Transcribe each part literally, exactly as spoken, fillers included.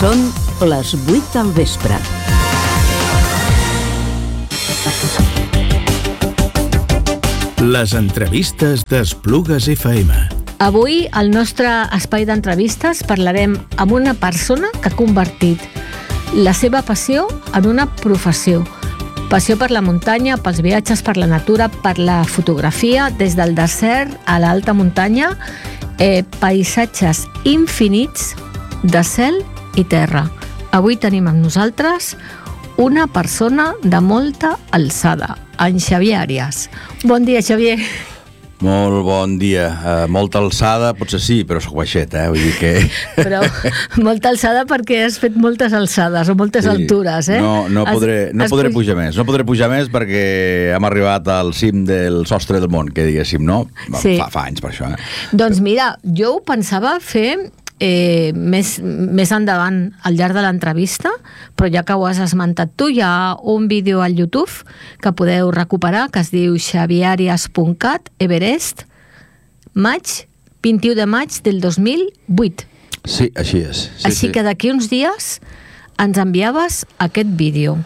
Són les vuit del vespre. Les entrevistes d'Esplugues F M. Avui, al nostre espai d'entrevistes, parlarem amb una persona que ha convertit la seva passió en una professió. Passió per la muntanya, pels viatges, per la natura, per la fotografia, des del desert a l'alta muntanya, eh, paisatges infinits de cel i terra. Avui tenim amb nosaltres una persona de molta alçada, en Xavier Àrias. Bon dia, Xavier. Molt bon dia. Uh, molta alçada, potser sí, però soc baixet, eh? Vull dir que... Però molta alçada perquè has fet moltes alçades o moltes sí. altures, eh? No, no has, podré, no podré puj... pujar més. No podré pujar més perquè hem arribat al cim del sostre del món, que diguéssim, no? Sí. Fa, fa anys per això, eh? Doncs mira, jo ho pensava fer... Eh, més, més endavant al llarg de l'entrevista, però ja que ho has esmentat tu, hi ha un vídeo al YouTube que podeu recuperar que es diu xaviarias punt cat, Everest, maig, vint-i-u de maig del dos mil vuit. Sí, així és. Sí, Així sí. que d'aquí uns dies ens enviaves aquest vídeo.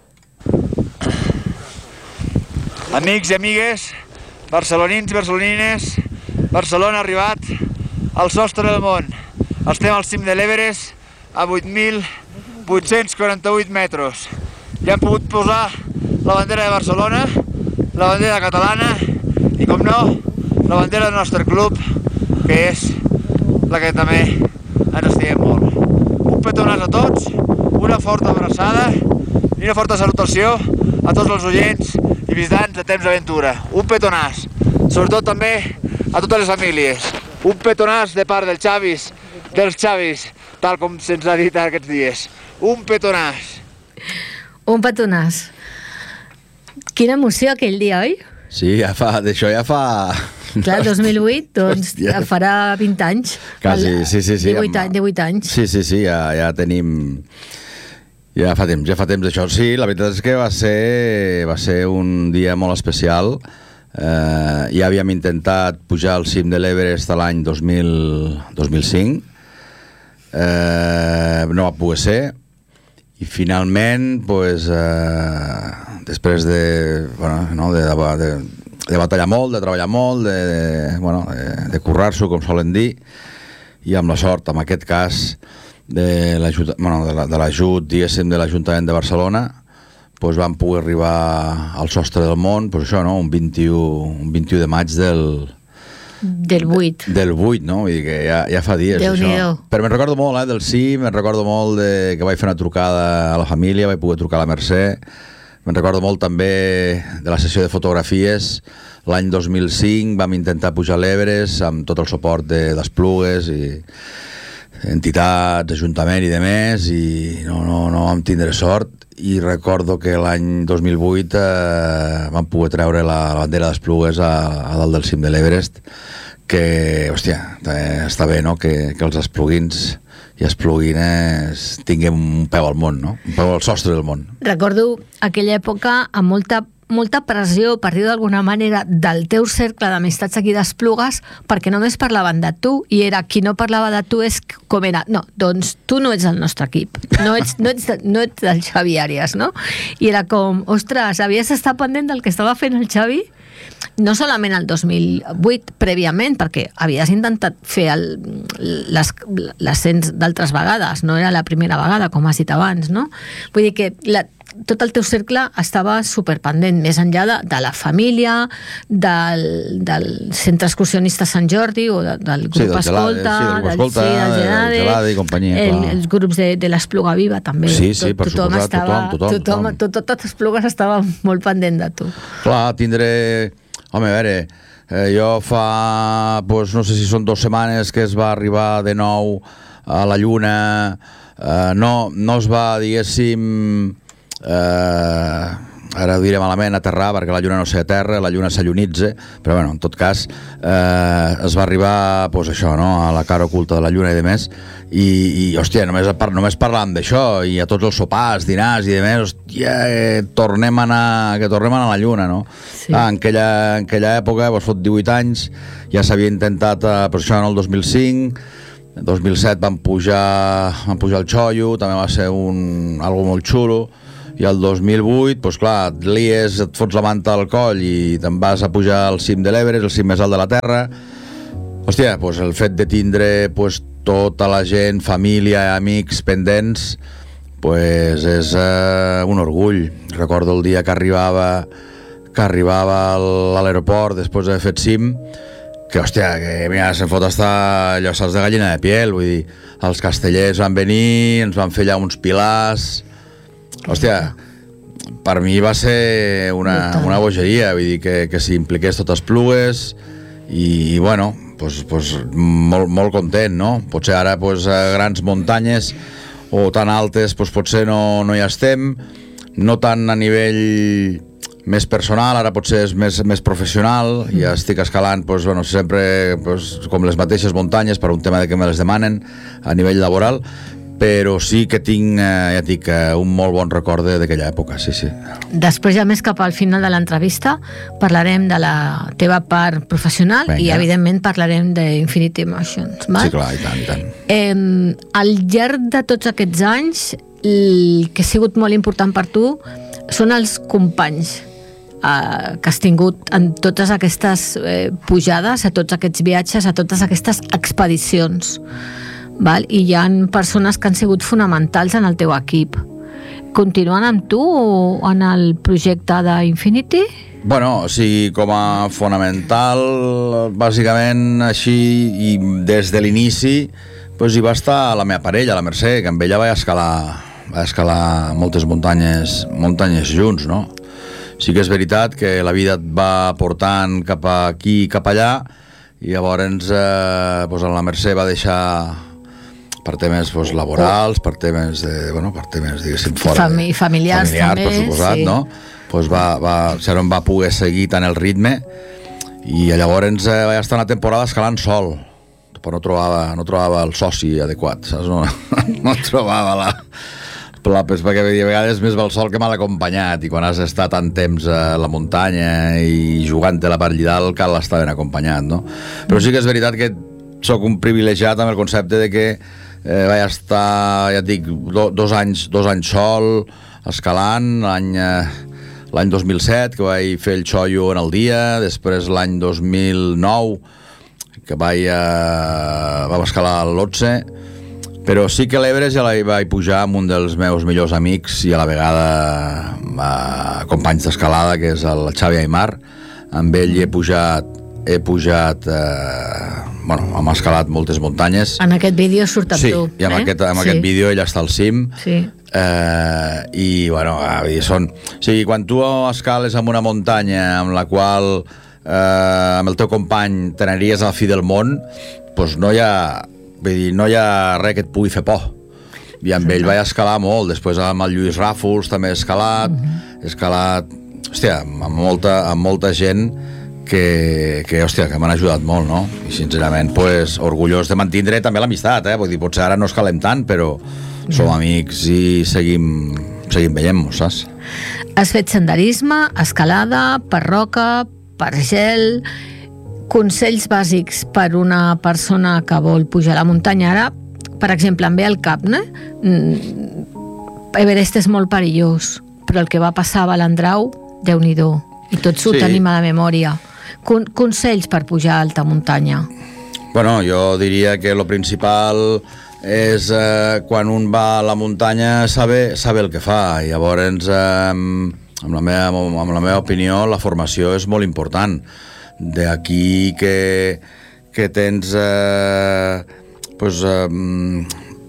Amics i amigues, barcelonins i barcelonines, Barcelona ha arribat al sostre del món. Estem al cim de l'Everest a vuit mil vuit-cents quaranta-vuit metres. Ja hem pogut posar la bandera de Barcelona, la bandera catalana i, com no, la bandera del nostre club, que és la que també ens estimem molt. Un petonàs a tots, una forta abraçada i una forta salutació a tots els oients i visitants de Temps d'Aventura. Un petonàs, sobretot també a totes les famílies. Un petonàs de part dels Xavis, dels Xavis, tal com se'ns ha dit aquests dies. Un petonàs. Un petonàs. Quina emoció aquell dia, oi? Sí, ja fa, d'això ja fa... Clar, dos mil vuit, doncs ja farà vint anys. Quasi, sí, sí, sí. divuit, anys, divuit anys. Sí, sí, sí, ja, ja tenim... Ja fa temps, ja fa temps d'això. Sí, la veritat és que va ser, va ser un dia molt especial. Eh, ja havíem intentat pujar al cim de l'Everest l'any dos mil cinc. Eh, no va poder ser i finalment pues, eh, després de, bueno, no, de, de, de batallar molt, de treballar molt, de, de, bueno, de, de currar-s'ho, com solen dir, i amb la sort, en aquest cas, de l'ajut, bueno, de, la, de l'ajut, diguéssim, de l'Ajuntament de Barcelona, pues vam poder arribar al sostre del món, pues això, no? un, vint-i-u, un vint-i-u de maig del... Del vuit. Del vuit, no? Vull dir que ja, ja fa dies, això. Però me'n recordo molt, eh, del cim, me'n recordo molt de, que vaig fer una trucada a la família, vaig poder trucar a la Mercè, me'n recordo molt també de la sessió de fotografies. L'any dos mil cinc vam intentar pujar a l'Everest amb tot el suport de d'Esplugues i entitats, ajuntament i demés, i no, no, no vam tindre sort. I recordo que l'any dos mil vuit eh, vam poder treure la, la bandera d'Esplugues a, a dalt del cim de l'Everest, que, hòstia, està bé, no?, que, que els espluguins i espluguines tinguem un peu al món, no?, un peu al sostre del món. Recordo aquella època amb molta molta pressió, per dir d'alguna manera, del teu cercle d'amistats aquí d'Esplugues, perquè només parlaven de tu, i era qui no parlava de tu és com era, no, doncs tu no ets del nostre equip, no ets, no ets, no ets del Xavi Àrias, no? I era com, ostres, havies d'estar pendent del que estava fent el Xavi? No solament el dos mil vuit, prèviament, perquè havies intentat fer l'ascens d'altres vegades, no era la primera vegada, com has dit abans, no? Vull dir que la, tot el teu cercle estava superpendent, més enllà de, de la família, del, del centre excursionista Sant Jordi, o de, del grup sí, del Escolta, sí, del, del, Escolta, sí, del Gelade, Gelade i companyia, el, els grups de, de l'Espluga Viva, també. Sí, sí, per tothom suposat, estava, tothom, tothom, tothom, tothom. tot, tot Esplugues estava molt pendent de tu. Clar, tindré... Home, a veure, eh, jo fa, pues, no sé si són dues setmanes que es va arribar de nou a la Lluna, eh, no, no es va, diguéssim, eh, ara ho diré malament, aterrar, perquè la Lluna no s'aterra, la Lluna s'allunitza, però bueno, en tot cas, eh, es va arribar, pues, això, no?, a la cara oculta de la Lluna i demés, i, i hòstia, només, només parlant d'això, i a tots els sopars, dinars i demés, hòstia, eh, tornem a anar, que tornem a anar a la Lluna, no? Sí. Ah, en, aquella, en aquella època, pues, fot divuit anys, ja s'havia intentat, eh, per això en el dos mil cinc, dos mil set vam pujar, vam pujar el Xollo, també va ser un, algo molt xulo, i el dos mil vuit, doncs clar, et lies, et fots la manta al coll i te'n vas a pujar al cim de l'Everest, el cim més alt de la Terra. Hòstia, doncs el fet de tindre doncs, tota la gent, família i amics pendents, doncs és eh, un orgull. Recordo el dia que arribava, que arribava a l'aeroport després d'haver fet cim, que, hòstia, que mira, se'n fot estar llossats de gallina de piel, vull dir, els castellers van venir, ens van fer allà uns pilars. Hòstia, per mi va ser una, una bogeria, vull dir, que, que s'impliqués totes Esplugues i, i bueno, pues, pues, molt, molt content, no? Potser ara pues, a grans muntanyes o tan altes pues, potser no, no hi estem, no tant a nivell més personal, ara potser és més, més professional, mm. ja estic escalant pues, bueno, sempre pues, com les mateixes muntanyes per un tema de que me les demanen a nivell laboral, però sí que tinc, eh, ja dic, eh, un molt bon record d'aquella època, sí, sí. Després, ja més cap al final de l'entrevista, parlarem de la teva part professional. Venga. I, evidentment, parlarem d'Infinity Emotions. Val? Sí, clar, i tant, i tant. Eh, al llarg de tots aquests anys, el que ha sigut molt important per tu són els companys eh, que has tingut en totes aquestes eh, pujades, a tots aquests viatges, a totes aquestes expedicions. Val? I hi ha persones que han sigut fonamentals en el teu equip. Continuen amb tu en el projecte d'Infinity? Bueno, o sigui, com a fonamental, bàsicament així, i des de l'inici, doncs hi va estar la meva parella, la Mercè, que amb ella vaig escalar, vaig escalar moltes muntanyes, muntanyes junts, no? Sí que és veritat que la vida et va portant cap aquí i cap allà, i llavors eh, doncs la Mercè va deixar per temes pues, laborals, per temes de, bueno, per temes, diguéssim, fora Fami, familiars, familiars també, per suposat, sí. No? Pues va, va, ja no em va poder seguir tant el ritme i llavors eh, vaig estar una temporada escalant sol, però no trobava, no trobava el soci adequat, saps? No, no trobava la... la perquè a vegades més val sol que mal acompanyat, i quan has estat tant temps a la muntanya i jugant-te-la per allà dalt cal estar ben acompanyat, no? Però sí que és veritat que sóc un privilegiat amb el concepte de que eh, vaig estar, ja et dic, do, dos, anys, dos anys sol escalant, l'any eh, l'any dos mil set que vaig fer el Xollo en el dia, després l'any dos mil nou que vaig, eh, vam escalar l'Otze, però sí que l'Everest ja la vaig pujar amb un dels meus millors amics i a la vegada eh, companys d'escalada, que és el Xavi Aymar. Amb ell he pujat he pujat eh, bueno, hem escalat moltes muntanyes. En aquest vídeo surt amb sí, tu. I amb, eh? aquest, amb sí. aquest vídeo ell està al cim. Sí. Eh, i bueno, són... O sigui, quan tu escales en una muntanya amb la qual eh, amb el teu company t'aniries a la fi del món, doncs no hi ha, vull dir, no hi ha res que et pugui fer por. I amb ell vaig escalar molt. Després amb el Lluís Ràfols també he escalat. Mm-hmm. He escalat, hòstia, amb molta, amb molta gent que, que, hòstia, que m'han ajudat molt, no? I sincerament, pues, orgullós de mantindre també l'amistat, eh? Vull dir, potser ara no escalem tant, però som amics i seguim, seguim veient-nos, saps? Has fet senderisme, escalada, per roca, per gel... Consells bàsics per una persona que vol pujar a la muntanya. Ara, per exemple, em ve al cap, no? Everest és molt perillós, però el que va passar a Balandrau, Déu-n'hi-do, i tots ho sí. tenim a la memòria. Con- consells per pujar a alta muntanya? Bueno, jo diria que lo principal és eh, quan un va a la muntanya saber, saber el que fa. I llavors, eh, amb, la meva, amb la meva opinió, la formació és molt important. D'aquí que, que tens eh, pues, eh,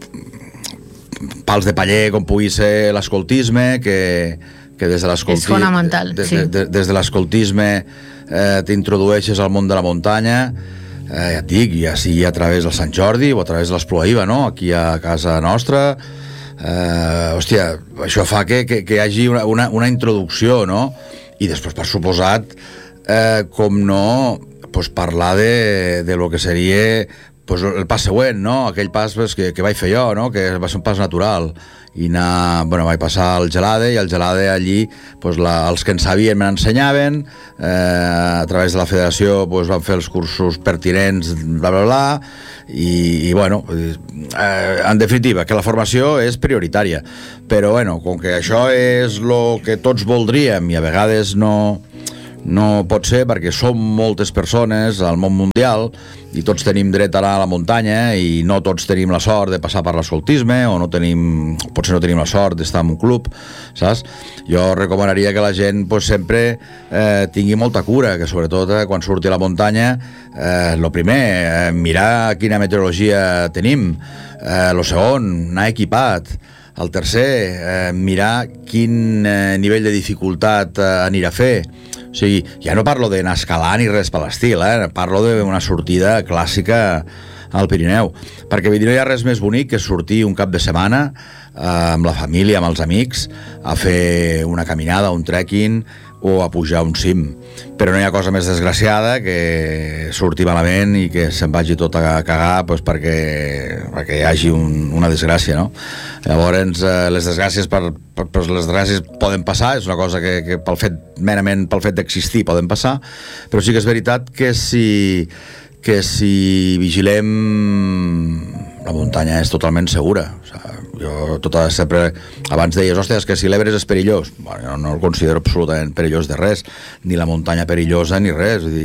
pals de paller com pugui ser l'escoltisme, que, que des de l'escoltisme... És fonamental, de, sí. De, de, des de l'escoltisme eh, t'introdueixes al món de la muntanya, eh, ja et dic, ja sigui a través del Sant Jordi o a través de l'Espluga, no? Aquí a casa nostra. Eh, hòstia, això fa que, que, que hi hagi una, una, una introducció, no? I després, per suposat, Eh, com no, pues parlar de, de lo que seria pues el pas següent, no? Aquell pas pues, que, que vaig fer jo, no? Que va ser un pas natural. I anar, bueno, vaig passar al Gelade, i al Gelade allí pues, la, els que en sabien me n'ensenyaven, eh, a través de la federació pues, van fer els cursos pertinents, bla, bla, bla, i, i bueno, eh, en definitiva, que la formació és prioritària. Però, bueno, com que això és el que tots voldríem i a vegades no... no pot ser perquè som moltes persones al món mundial i tots tenim dret a anar a la muntanya i no tots tenim la sort de passar per l'escoltisme o no tenim, potser no tenim la sort d'estar en un club, saps? Jo recomanaria que la gent pues, sempre eh, tingui molta cura, que sobretot eh, quan surti a la muntanya eh, lo primer, eh, mirar quina meteorologia tenim, eh, lo segon, anar equipat, el tercer, eh, mirar quin eh, nivell de dificultat eh, anirà a fer. O sigui, ja no parlo d'anar escalant ni res per l'estil, eh? Parlo d'una sortida clàssica al Pirineu, perquè no hi ha res més bonic que sortir un cap de setmana eh, amb la família, amb els amics, a fer una caminada, un trekking o a pujar un cim. Però no hi ha cosa més desgraciada que sortir malament i que se'n vagi tot a cagar pues, perquè, perquè hi hagi un, una desgràcia, no? Llavors, eh, les desgràcies per, per, per les desgràcies poden passar, és una cosa que, que pel fet, merament pel fet d'existir poden passar, però sí que és veritat que si, que si vigilem la muntanya és totalment segura. O sigui, jo tota, sempre abans deies, hòstia, que si l'Everest és perillós. Bueno, jo no el considero absolutament perillós de res, ni la muntanya perillosa ni res. Vull dir,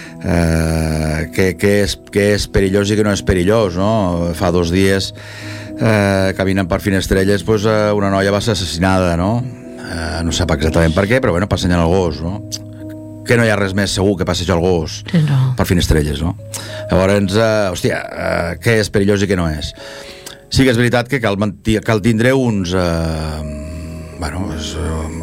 eh, què, què, és, què és perillós i què no és perillós, no? Fa dos dies eh, caminant per Finestrelles pues, eh, una noia va ser assassinada, no? Eh, no sap exactament per què, però bueno, passejar el gos, no? Que no hi ha res més segur que passejar el gos no. per Finestrelles, no? Llavors, eh, hòstia, eh, què és perillós i què no és? Sí que és veritat que cal, cal tindre uns... Eh, bueno, és,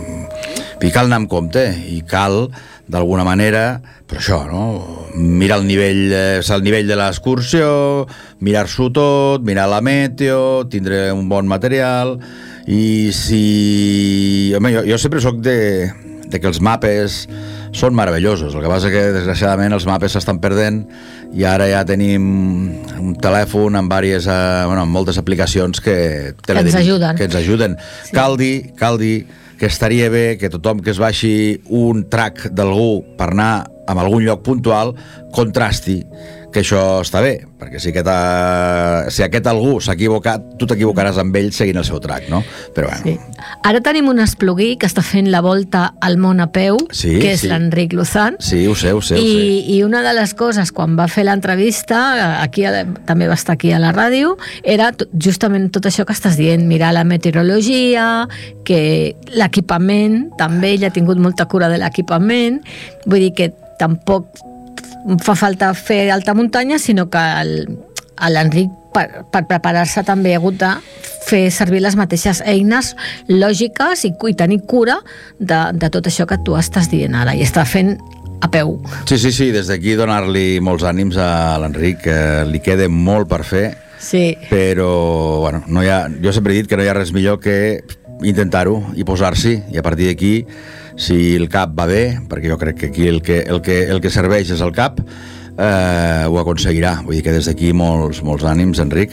eh, i cal anar amb compte i cal, d'alguna manera, però això, no? Mirar el nivell, eh, el nivell de l'excursió, mirar-s'ho tot, mirar la meteo, tindre un bon material i si... Home, jo, jo sempre soc de, de que els mapes són meravellosos. El que passa que, desgraciadament, els mapes s'estan perdent i ara ja tenim un telèfon amb, diverses, eh, bueno, amb moltes aplicacions que, que ens ajuden. Que ens ajuden. Sí. Cal dir, cal dir que estaria bé que tothom que es baixi un track d'algú per anar a algun lloc puntual contrasti que això està bé, perquè si aquest, uh, si aquest algú s'ha equivocat, tu t'equivocaràs amb ell seguint el seu track, no? Però bueno. Sí. Ara tenim un esplugui que està fent la volta al món a peu, sí, que és sí. l'Enric Luzán. Sí, ho sé, ho sé, ho I, sé. I una de les coses, quan va fer l'entrevista, aquí també va estar aquí a la ràdio, era justament tot això que estàs dient, mirar la meteorologia, que l'equipament, també ell ha tingut molta cura de l'equipament, vull dir que tampoc fa falta fer alta muntanya, sinó que l'Enric per, per preparar-se també ha hagut de fer servir les mateixes eines lògiques i, i tenir cura de, de tot això que tu estàs dient ara, i està fent a peu. Sí, sí, sí, des d'aquí donar-li molts ànims a l'Enric, que li queda molt per fer, sí. Però bueno, no hi ha, jo sempre he dit que no hi ha res millor que intentar-ho i posar-s'hi, i a partir d'aquí si el cap va bé, perquè jo crec que aquí el que, el que, el que serveix és el cap, eh, ho aconseguirà. Vull dir que des d'aquí molts, molts ànims, Enric.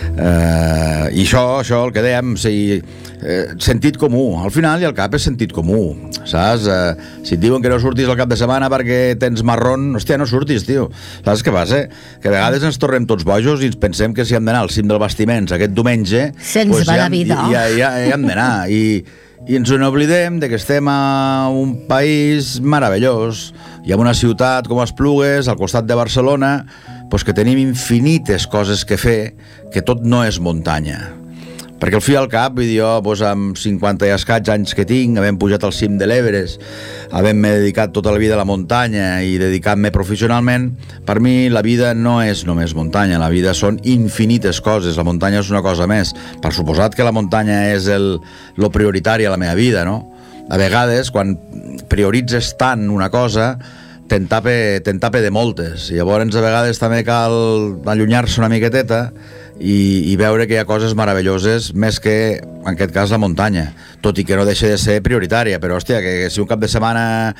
Eh, I això, això, el que dèiem, o sigui, eh, sentit comú. Al final i al cap és sentit comú, saps? Eh, si et diuen que no surtis el cap de setmana perquè tens marrón, hòstia, no surtis, tio. Saps què passa? Que a vegades ens tornem tots bojos i ens pensem que si hem d'anar al cim dels bastiments aquest diumenge... Se'ns pues va ja, la vida. Ja, ja, ja hem d'anar. I... I ens n'oblidem de que estem a un país meravellós i en una ciutat com Esplugues, al costat de Barcelona, doncs que tenim infinites coses que fer, que tot no és muntanya. Perquè al fi al cap, vull dir, jo, doncs, amb cinquanta i escaig anys que tinc, havent pujat al cim de l'Everest, havent-me dedicat tota la vida a la muntanya i dedicant-me professionalment, per mi la vida no és només muntanya, la vida són infinites coses, la muntanya és una cosa més. Per suposat que la muntanya és el, lo prioritari a la meva vida, no? A vegades, quan prioritzes tant una cosa, te'n tape, te'n tape de moltes, i llavors a vegades també cal allunyar-se una miqueteta i, i veure que hi ha coses meravelloses més que, en aquest cas, la muntanya, tot i que no deixa de ser prioritària, però hòstia, que, que si un cap de setmana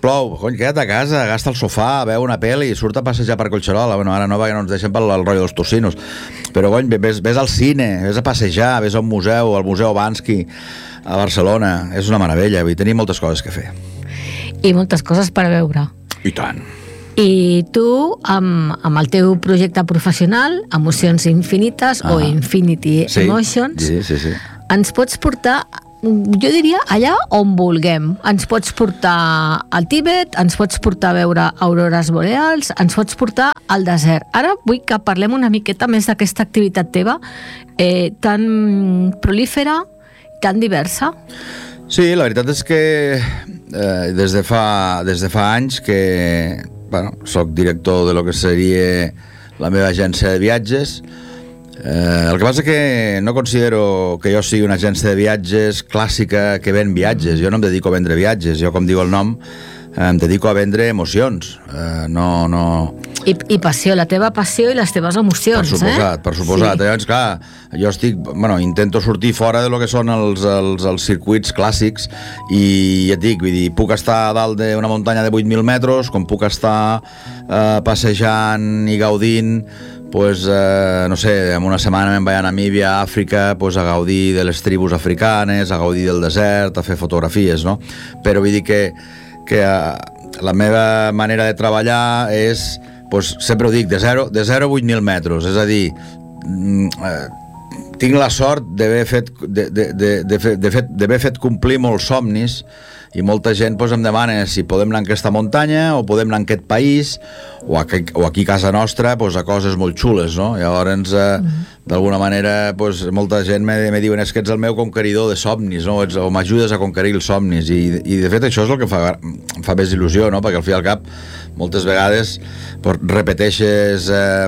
plou, cony, queda't a casa, gasta el sofà, veu una pel·li, surt a passejar per Collserola. Bueno, ara no, perquè no ens deixen pel rotllo dels tocinos. Però, cony, ves, ves al cine, ves a passejar, ves a un museu, al Museu Bansky, a Barcelona. És una meravella, vull tenir moltes coses que fer. I moltes coses per veure. I tant. I tu, amb, amb el teu projecte professional, Emocions Infinites, ah, o Infinity sí, Emotions, sí, sí, sí. ens pots portar, jo diria, allà on vulguem. Ens pots portar al Tíbet, ens pots portar a veure aurores boreals, ens pots portar al desert. Ara vull que parlem una miqueta més d'aquesta activitat teva, eh, tan prolífera, tan diversa. Sí, la veritat és que eh, des, de fa, des de fa anys que bueno, soc director de lo que seria la meva agència de viatges. Eh, el que passa que no considero que jo sigui una agència de viatges clàssica que ven viatges. Jo no em dedico a vendre viatges. Jo, com diu el nom, em dedico a vendre emocions. Eh, no, no... I, I passió, la teva passió i les teves emocions, per suposat, eh? Per suposat, sí. Llavors, clar, jo estic, bueno, intento sortir fora de lo que són els, els, els circuits clàssics i ja et dic, vull dir, puc estar a dalt d'una muntanya de vuit mil metres, com puc estar eh, passejant i gaudint, pues, eh, no sé, en una setmana me'n vaig a Namíbia, a Àfrica, pues, a gaudir de les tribus africanes, a gaudir del desert, a fer fotografies, no? Però vull dir que, que eh, la meva manera de treballar és, pues, sempre ho dic, de zero a vuit mil metres, és a dir, eh, tinc la sort d'haver fet, de, de, de, de, de fet, d'haver fet complir molts somnis, i molta gent pues, em demana si podem anar a aquesta muntanya o podem anar a aquest país o aquí, o aquí a casa nostra pues, a coses molt xules, no? Llavors eh, mm. d'alguna manera pues, molta gent me, me diuen és que ets el meu conqueridor de somnis, no? Ets, o m'ajudes a conquerir els somnis i, i de fet això és el que fa, fa més il·lusió, no? Perquè al fi i al cap moltes vegades pues, repeteixes eh,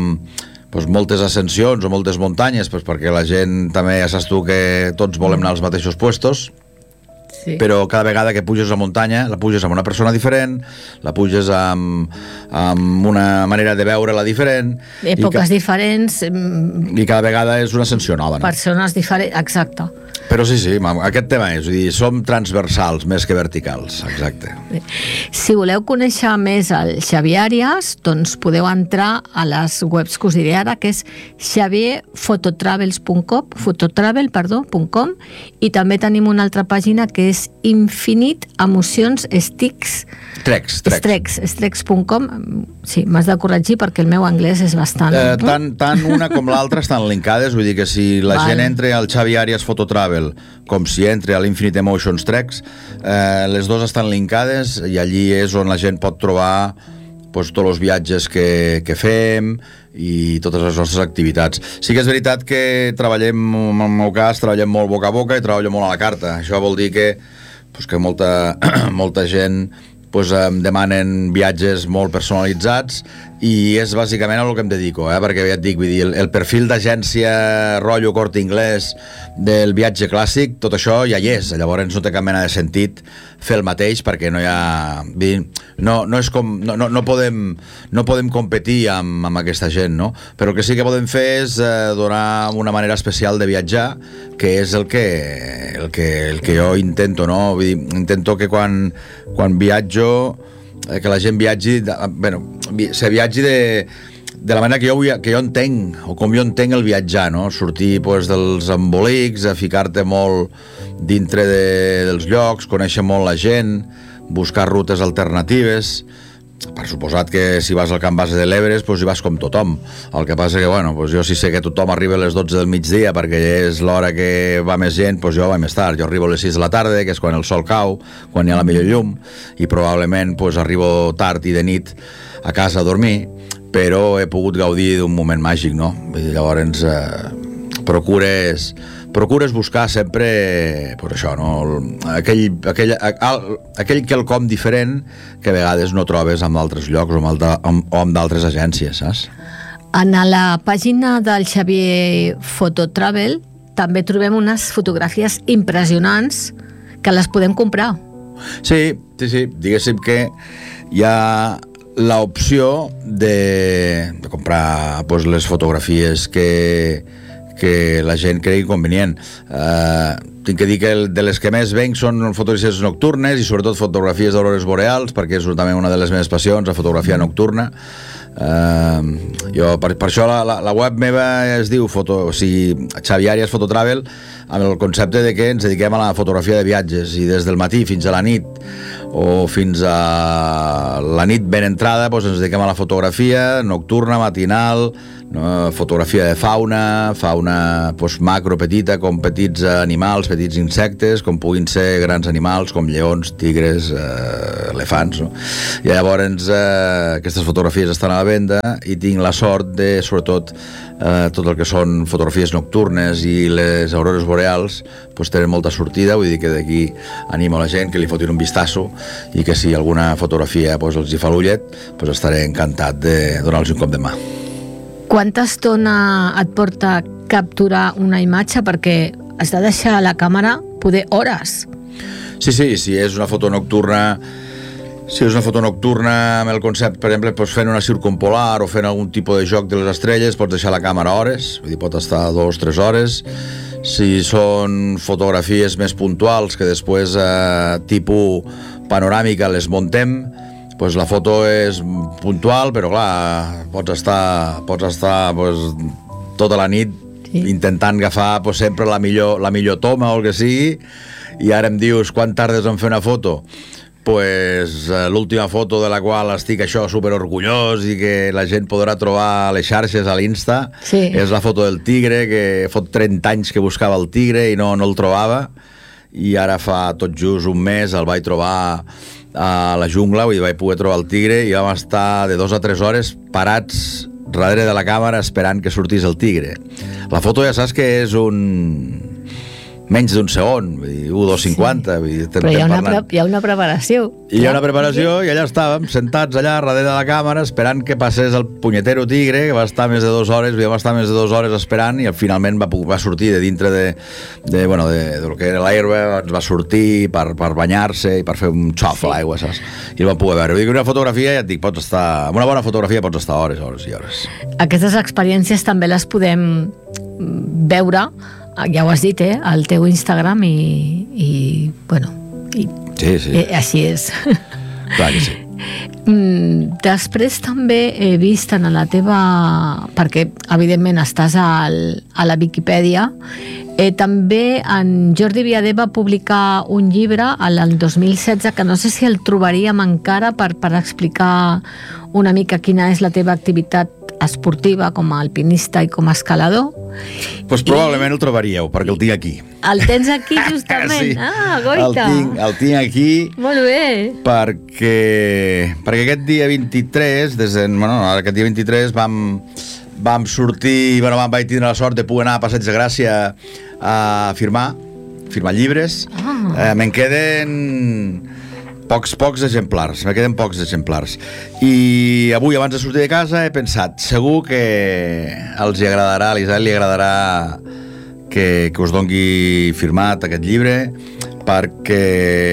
pues, moltes ascensions o moltes muntanyes pues, perquè la gent també ja saps tu que tots volem anar als mateixos puestos. Sí. Però cada vegada que puges a muntanya la puges amb una persona diferent, la puges amb, amb una manera de veure-la diferent, èpoques i ca... diferents, i cada vegada és una ascensió nova, no? Persones diferents, exacte. Però sí, sí, aquest tema és, vull dir, som transversals més que verticals, exacte. Si voleu conèixer més el Xavier Àrias, doncs podeu entrar a les webs que us diré ara, que és xavier fototravels punt com, fototravel, perdó, .com, i també tenim una altra pàgina que és Infinite Emocions Sticks Trex, Trex. Trex, Trex punt com. Sí, m'has de corregir perquè el meu anglès és bastant... Eh, tant, tant una com l'altra estan linkades, vull dir que si la vale. Gent entra al Xavier Àrias Fototravel com si entra a l'Infinite Emotions Trex, eh, les dues estan linkades i allí és on la gent pot trobar pues, tots els viatges que, que fem i totes les nostres activitats. Sí que és veritat que treballem, en el meu cas, treballem molt boca a boca i treballo molt a la carta. Això vol dir que, pues, que molta, molta gent pues, em demanen viatges molt personalitzats i és bàsicament a el que em dedico, eh? Perquè ja et dic, vull dir, el, el perfil d'agència rotllo Corte Inglés del viatge clàssic, tot això ja hi és, llavors no té cap mena de sentit fer el mateix perquè no hi ha... Vull dir, no, no, és com, no, no, no, podem, no podem competir amb, amb aquesta gent, no? Però el que sí que podem fer és eh, donar una manera especial de viatjar, que és el que, el que, el que jo intento, no? Vull dir, intento que quan, quan viatjo que la gent viatgi, bueno, se viatgi de, de la manera que jo, que jo entenc, o com jo entenc el viatjar, no? Sortir pues, dels embolics, a ficar-te molt dintre de, dels llocs, conèixer molt la gent, buscar rutes alternatives. Per suposat que si vas al Camp Base de l'Everest pues, hi vas com tothom. El que passa que, bueno, pues, jo si sé que tothom arriba a les dotze del migdia perquè és l'hora que va més gent, pues, jo vaig més tard. Jo arribo a les sis de la tarda, que és quan el sol cau, quan hi ha la millor llum, i probablement pues, arribo tard i de nit a casa a dormir, però he pogut gaudir d'un moment màgic, no? Llavors, eh, procures... procures buscar sempre pues això, no? aquell, aquell, aquell quelcom diferent que a vegades no trobes en altres llocs o amb d'altres agències, saps? En la pàgina del Xavier Fototravel també trobem unes fotografies impressionants que les podem comprar. Sí, sí, sí. Diguéssim que hi ha l'opció de, de comprar pues, les fotografies que que la gent cregui convenient. Eh, tinc que dir que el, de les que més venc són fotografies nocturnes i sobretot fotografies d'aurores boreals, perquè és també una de les meves passions, la fotografia nocturna. Uh, jo, per, per això la, la, la web meva es diu foto, o sigui, Xavi Arias Fototravel, amb el concepte de que ens dediquem a la fotografia de viatges, i des del matí fins a la nit o fins a la nit ben entrada doncs ens dediquem a la fotografia nocturna, matinal, no? Fotografia de fauna, fauna doncs, macro, petita, com petits animals, petits insectes, com puguin ser grans animals, com lleons, tigres, eh, elefants, no? I llavors eh, aquestes fotografies estan a la venda i tinc la sort de, sobretot, eh, tot el que són fotografies nocturnes i les aurores boreals, doncs tenen molta sortida, vull dir que d'aquí animo a la gent que li fotin un vistazo i que si alguna fotografia doncs, els hi fa l'ullet, doncs estaré encantat de donar-los un cop de mà. Quanta estona et porta capturar una imatge? Perquè has de deixar a la càmera poder hores. Sí, sí, si és una foto nocturna, si és una foto nocturna amb el concepte, per exemple, doncs fent una circumpolar o fent algun tipus de joc de les estrelles, pots deixar la càmera hores, vull dir, pot estar dues o tres hores. Si són fotografies més puntuals, que després, eh, tipus panoràmica, les montem, pues la foto és puntual, però clar, pots estar, pots estar pues, tota la nit sí. intentant agafar pues, sempre la millor, la millor toma o el que sigui, i ara em dius quan tardes en fer una foto? Pues l'última foto de la qual estic això super orgullós i que la gent podrà trobar a les xarxes, a l'Insta, sí. és la foto del tigre, que fot trenta anys que buscava el tigre i no, no el trobava, i ara fa tot just un mes el vaig trobar a la jungla, vull dir, vaig poder trobar el tigre i vam estar de dos a tres hores parats darrere de la càmera esperant que sortís el tigre. La foto ja saps que és un... menys d'un segon, vull dir, u dos cinquanta. Sí. Però hi ha, una pre hi ha una preparació. I hi ha una preparació i allà estàvem, sentats allà darrere de la càmera, esperant que passés el punyetero tigre, que va estar més de dues hores, vam estar més de dues hores esperant, i finalment va, va sortir de dintre de, de, bueno, de, de lo que era l'herba, ens va sortir per, per banyar-se i per fer un xof a l'aigua, saps? I el vam poder veure. Vull dir que una fotografia, ja et dic, pots estar... Amb una bona fotografia pots estar hores, hores i hores. Aquestes experiències també les podem veure, ja ho has dit, eh? Al teu Instagram i, i bueno, i, sí, sí. Eh, així és. Clar que sí. Mm, després també he vist en la teva... perquè evidentment estàs al, a la Viquipèdia, eh, també en Jordi Viader va publicar un llibre el dos mil setze que no sé si el trobaríem encara per, per explicar una mica quina és la teva activitat esportiva com a alpinista i com a escalador. Pues probablement I... el trobaríeu, perquè el tinc aquí. El tens aquí justament? Sí. Ah, goita! El tinc, el tinc aquí. Molt bé. Perquè, perquè aquest dia vint-i-tres, des de, bueno, aquest dia vint-i-tres vam, vam sortir, bueno, vam, vaig tindre la sort de poder anar a Passeig de Gràcia a firmar, firmar llibres. Ah. Eh, me'n queden... Pocs, pocs exemplars, me queden pocs exemplars. I avui, abans de sortir de casa, he pensat, segur que els hi agradarà, a l'Israel li agradarà que, que us dongui firmat aquest llibre, perquè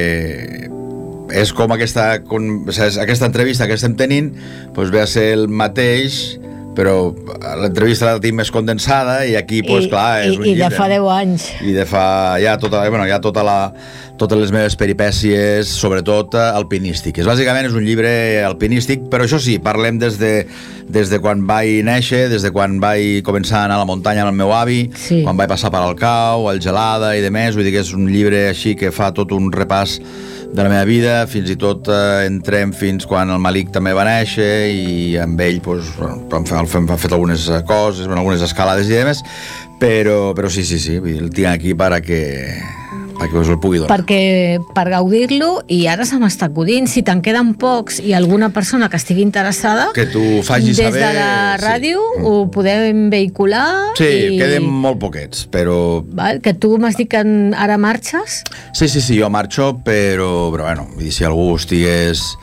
és com aquesta, com, aquesta entrevista que estem tenint, doncs ve a ser el mateix, però l'entrevista la tinc més condensada i aquí, doncs, clar, és I, un i llibre. I de fa deu anys. I de fa, ja tota, bueno, ja tota la, totes les meves peripècies, sobretot alpinístiques. Bàsicament és un llibre alpinístic, però això sí, parlem des de, des de quan vaig néixer, des de quan vaig començar a anar a la muntanya amb el meu avi, sí. quan vaig passar per Alcau, al Gelada i de més, vull dir que és un llibre així que fa tot un repàs de la meva vida, fins i tot eh, entrem fins quan el Malik també va néixer i amb ell doncs, hem, hem fet algunes coses, algunes escalades i demés, però, però sí, sí, sí, el tinc aquí perquè, perquè us el pugui donar. Perquè per gaudir-lo, i ara se m'està acudint, si te'n queden pocs i alguna persona que estigui interessada, que t'ho faci des saber, de la ràdio sí. ho podem vehicular. Sí, i... queden molt poquets, però... Val, que tu m'has dit que ara marxes? Sí, sí, sí, jo marxo, però, però bueno, si algú estigués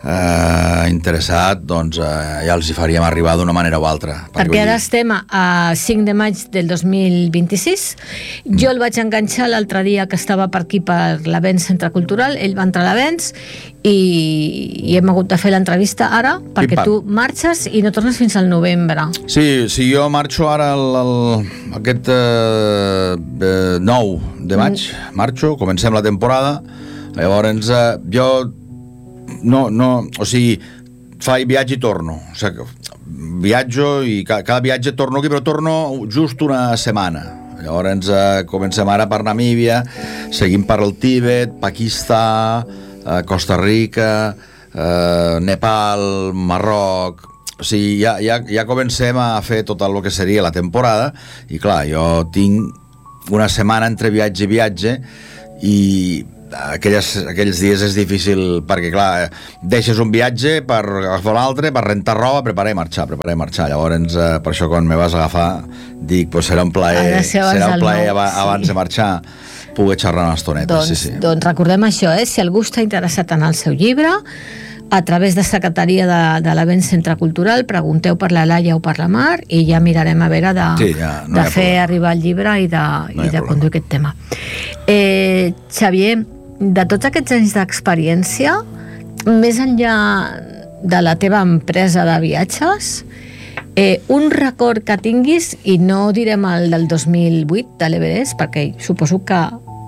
eh, interessat, doncs eh, ja els hi faríem arribar d'una manera o altra. Perquè ara estem a cinc de maig del dos mil vint-i-sis. Jo el vaig enganxar l'altre dia que estava per aquí per l'Avenç Centre Cultural, ell va entrar a l'Avenç i, i hem hagut de fer l'entrevista ara perquè tu marxes i no tornes fins al novembre. Sí, sí, jo marxo ara el, el, aquest eh, eh, nou de maig, mm. marxo, comencem la temporada. Llavors, eh, jo no, no, o sigui, faig viatge i torno. O sigui, viatjo i ca, cada viatge torno aquí, però torno just una setmana. Llavors, eh, comencem ara per Namíbia, seguim per el Tíbet, Pakistà, eh, Costa Rica, eh, Nepal, Marroc. O sigui, ja, ja, ja comencem a fer tot el que seria la temporada i, clar, jo tinc una setmana entre viatge i viatge i aquelles, aquells dies és difícil perquè, clar, deixes un viatge per agafar l'altre, per rentar roba, preparar i marxar, preparar i marxar. Llavors, eh, per això quan me vas agafar dic, pues serà un plaer, serà un plaer nou, abans, sí. abans de marxar poder xerrar una estoneta. Doncs, sí, sí. doncs recordem això, eh? Si algú està interessat en el seu llibre, a través de secretaria de, de l'Avenç Centre Cultural, pregunteu per la Laia o per la Mar i ja mirarem a veure de, sí, ja, no de fer problema. Arribar el llibre i de, no i de conduir aquest tema. Eh, Xavier, de tots aquests anys d'experiència, més enllà de la teva empresa de viatges, eh, un record que tinguis, i no direm el del dos mil vuit de l'Everest, perquè suposo que,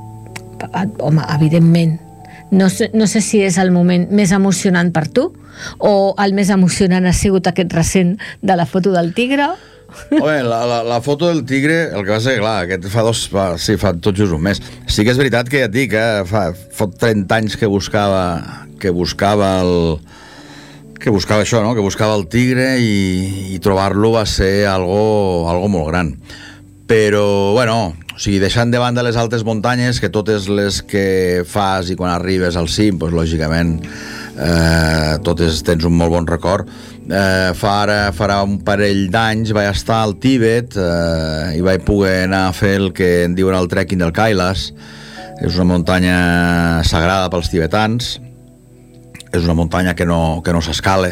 home, evidentment, no sé, no sé si és el moment més emocionant per tu, o el més emocionant ha sigut aquest recent de la foto del tigre. Home, la, la, la foto del tigre, el que va ser, clar, aquest fa dos, fa, sí, fa tot just un mes. Sí que és veritat que ja et dic, eh, fa, fa trenta anys que buscava, que buscava el, que buscava això, no? Que buscava el tigre i, i trobar-lo va ser algo, algo molt gran. Però, bueno, o sigui, deixant de banda les altes muntanyes, que totes les que fas i quan arribes al cim, doncs, lògicament, eh, totes tens un molt bon record. Eh, fa ara, farà un parell d'anys vaig estar al Tíbet eh, i vaig poder anar a fer el que en diuen el trekking del Kailas. És una muntanya sagrada pels tibetans, és una muntanya que no, que no s'escala,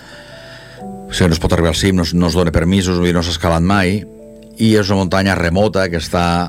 o sigui, no es pot arribar al cim, no, no es dona permisos, no s'ha escalat mai, i és una muntanya remota que està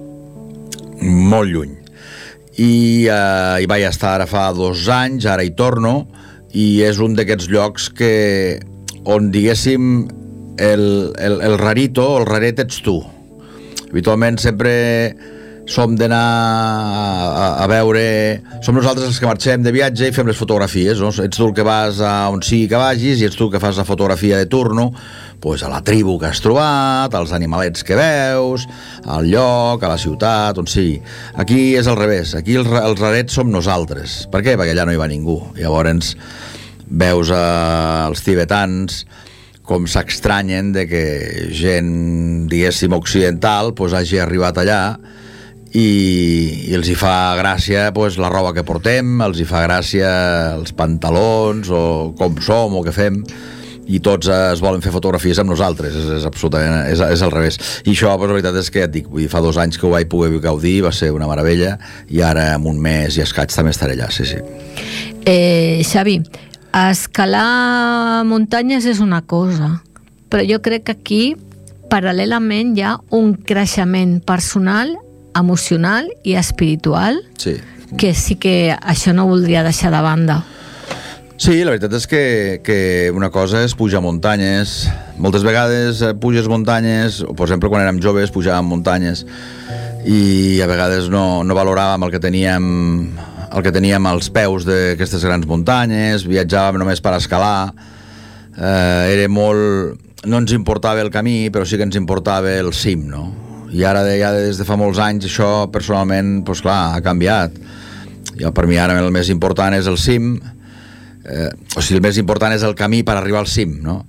molt lluny. I eh, hi vaig estar ara fa dos anys, ara hi torno, i és un d'aquests llocs que on, diguéssim, el, el, el rarito, el raret ets tu. Habitualment sempre som d'anar a, a veure, som nosaltres els que marxem de viatge i fem les fotografies, no? Ets tu el que vas a on sigui que vagis i ets tu el que fas la fotografia de turno, pues a la tribu que has trobat, als animalets que veus, al lloc, a la ciutat, on sigui. Aquí és al revés, aquí els, els rarets som nosaltres. Per què? Perquè allà no hi va ningú. Llavors veus eh, els tibetans com s'extranyen de que gent, diguéssim, occidental pues, hagi arribat allà i, i els hi fa gràcia pues, la roba que portem, els hi fa gràcia els pantalons o com som o què fem, i tots es volen fer fotografies amb nosaltres. És, és absolutament, és, és al revés. I això, pues, la veritat és que ja et dic, vull dir, fa dos anys que ho vaig poder gaudir, va ser una meravella, i ara en un mes i escaig també estaré allà, sí, sí. Eh, Xavi, escalar muntanyes és una cosa, però jo crec que aquí paral·lelament hi ha un creixement personal, emocional i espiritual, sí. Que sí que això no voldria deixar de banda. Sí, la veritat és que, que una cosa és pujar muntanyes. Moltes vegades puges muntanyes, o per exemple quan érem joves pujàvem muntanyes i a vegades no, no valoràvem el que teníem el que teníem als peus d'aquestes grans muntanyes, viatjàvem només per escalar, eh, era molt... no ens importava el camí, però sí que ens importava el cim, no? I ara ja des de fa molts anys això personalment, doncs clar, ha canviat. Jo, per mi ara el més important és el cim, eh, o sigui, el més important és el camí per arribar al cim, no?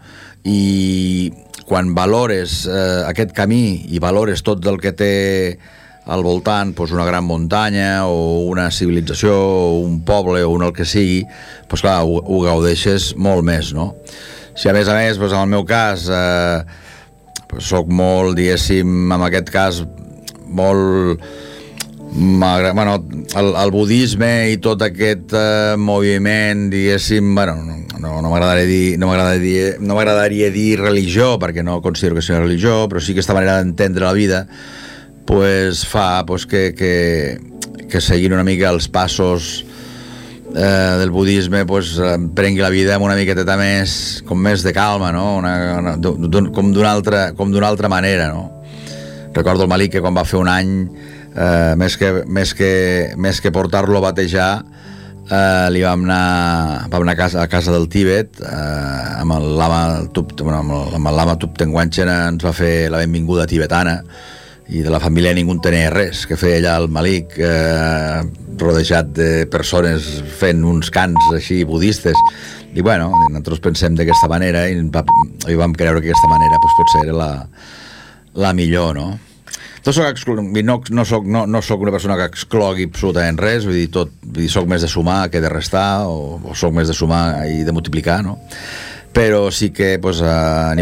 I quan valores eh, aquest camí i valores tot el que té al voltant, doncs una gran muntanya o una civilització o un poble o un el que sigui, doncs clar, ho, ho gaudeixes molt més, no? Si a més a més, doncs en el meu cas eh, doncs soc molt, diguéssim, en aquest cas molt Bueno, el, el budisme i tot aquest eh, moviment, diguéssim, bueno, no, no m'agradaria dir, no m'agradaria dir, no m'agradaria dir religió, perquè no considero que sigui una religió, però sí que aquesta manera d'entendre la vida pues, fa pues, que, que, que seguint una mica els passos eh, del budisme pues, prengui la vida amb una miqueta més, com més de calma, no? Una, una, d'un, com d'una altra, com d'una altra manera, no? Recordo el Malik que quan va fer un any Uh, més, que, més, que, més que portar-lo a batejar uh, li vam anar, vam anar a, casa, a casa del Tíbet uh, amb el lama Tup, bueno, amb el, amb el lama Thupten Wanchen ens va fer la benvinguda tibetana i de la família ningú en tenia res que feia allà el Malik uh, rodejat de persones fent uns cants així budistes i bueno, nosaltres pensem d'aquesta manera i, va, i vam creure que aquesta manera pues, potser era la, la millor, no? No soc, no, no, soc, no, no soc una persona que exclogui absolutament res, vull dir, tot, vull dir, soc més de sumar que de restar, o, o soc més de sumar i de multiplicar, no? Però sí que pues, a